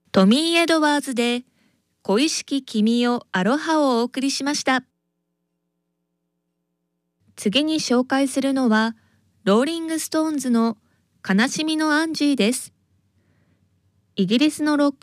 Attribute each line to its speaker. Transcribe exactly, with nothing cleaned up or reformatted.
Speaker 1: トミー・エドワーズで恋しき君よアロハをお送りしました。次に紹介するのはローリング・ストーンズの悲しみのアンジーです。イギリスのロック